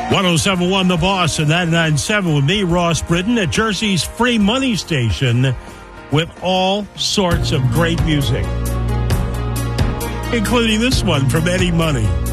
1071 The Boss and 997 with me, Ross Britton, at Jersey's free money station with all sorts of great music, including this one from Eddie Money.